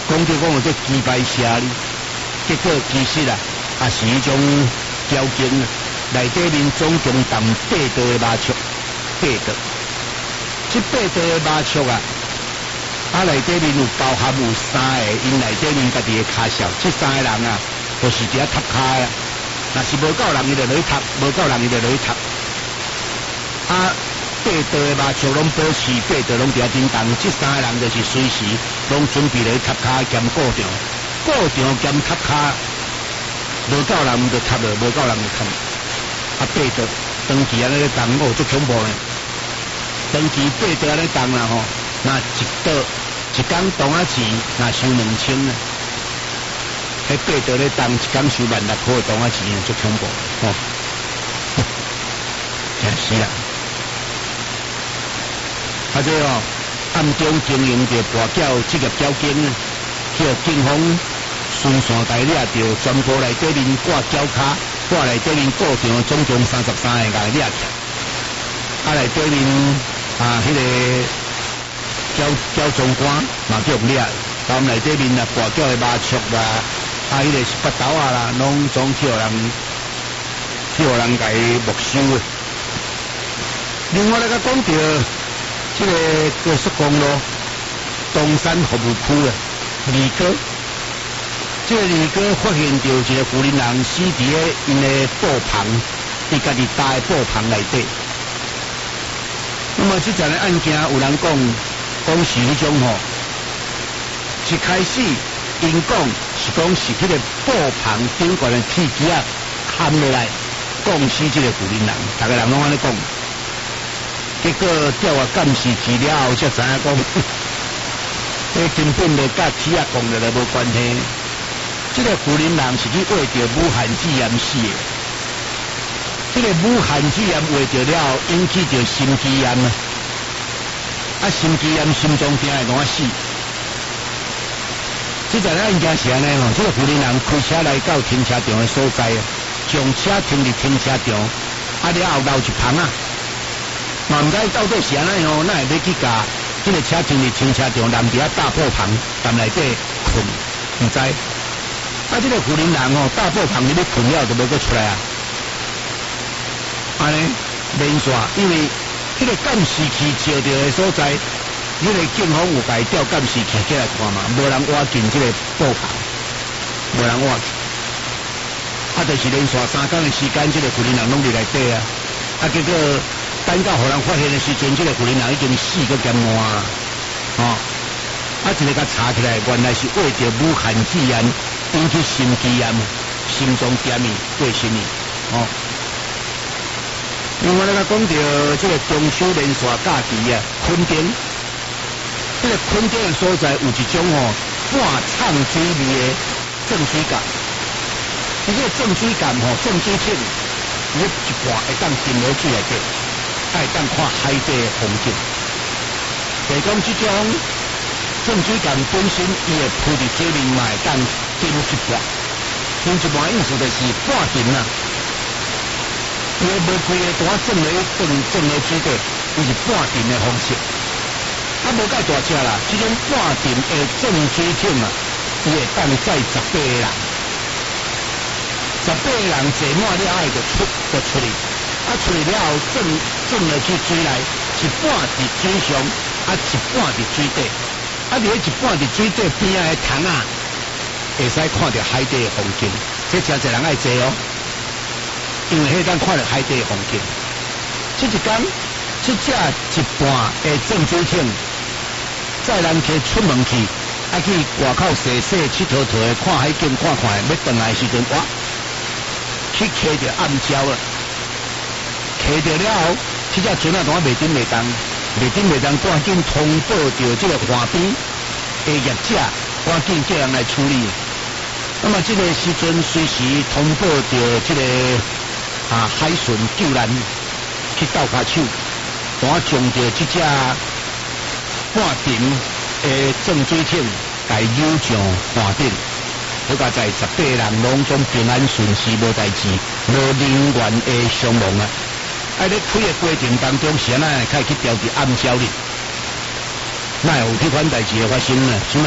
讲着讲这击败下哩，结果其实啊，也是一种交警啊。内底面总共含8道的麻雀，8道。这8道的麻雀啊，内底面有包含有3个，因内底面家己的卡小，这3个人啊，就是一个读卡啊。若是无够人，伊就落去读；无够人，伊就落去读。8道的麻雀拢保持8道拢伫遐叮当，这3个人就是随时拢准备落去读卡兼固场兼读卡。无够人就读了，无够人就读。8道长期安尼咧动，哦，足恐怖咧。长期8道安尼动啦吼，那一道一工当啊钱，那收2000呢。迄8道咧动，一工收16000块当啊钱，足恐怖吼。真是啦。这哦，暗中经营着跋筊职业交警呢，去警方顺线台掠着，全部内底面挂脚卡。挂内底面固场总共33个甲掠起，内底面迄个交总官嘛叫掠，到内底面啊跋筊的麻雀啦，迄个北斗啊啦，拢总去互人甲伊没收的。另外来甲讲着这个高速公路东山服务区啊，二哥。这个二哥发现到一个富人人死伫咧因的布棚，伊家己搭的布棚内底。那么这件的案件，有人讲是迄种吼，一开始因讲是迄个布棚顶悬的铁枝啊砍落来，撞死这个富人人，大家人拢安尼讲。结果调我监视器了后，才知影讲，这根本就甲铁啊讲了无关系。这个富人人是去为着武汉肺炎死的，这个武汉肺炎为着了引起着心肌炎心肌炎心脏病会怎死？这个案件是安尼吼，这个富人人开车来到停车场的所在，将车停伫停车场，了后留一棚啊，嘛唔知到底是安尼吼，那会要去甲这个车停伫停车场，人伫遐大布棚，但内底困，唔知。这个富人人大布棚里面困了就无阁出来啊！安尼连续，因为迄个监视器照到的所在，迄个警方有甲伊调监视器起来看嘛，无人挖进这个布棚，无人挖去。就是连续3天的时间，这个富人人拢伫内底啊！结果等到互人发现的时阵，这个富人人已经死个兼烂啊！一个甲查起来，原来是为着武汉肺炎。引起心肌炎、心脏病过身的另外，咱讲到这个中秋连续假期啊，垦丁，这个垦丁的所在有一种半畅水味的正水感。这个正水感正水艇，你一半会当浸落水内底，会当看海底的风景。就讲这种正水感本身，伊会浮伫水面嘛，会当浸一半，浸一半意思就是半浸啦。伊无规个单浸落水底，伊是半浸的方式。无介大只啦，这种半浸的正水艇啊，伊会当载18个人，18个人坐满了后就出去，出去了后浸落去水内，一半伫水上，一半伫水底。伫迄一半伫水底边仔的塘啊，会使看到海底的风景。这真侪人爱坐哦，因为迄当看到海底的风景。这一天，这只一半的正水艇，载人客出门去，去外口踅佚佗的看海景看，要回来的时阵，哇，去骑着暗礁了。骑着了后，这只船啊，当袂顶袂动。赶紧通报到这个岸边的业者，赶紧叫人来处理。那么这个时阵随时通报到这个海巡救援去倒下手，赶将到这只半沉的正水艇，来游上岸顶。好在18个人拢总平安顺遂，无代志，无人员的伤亡啊！咧开的过程当中，是安怎可以去调节暗礁哩？那有这款代志的发生呢？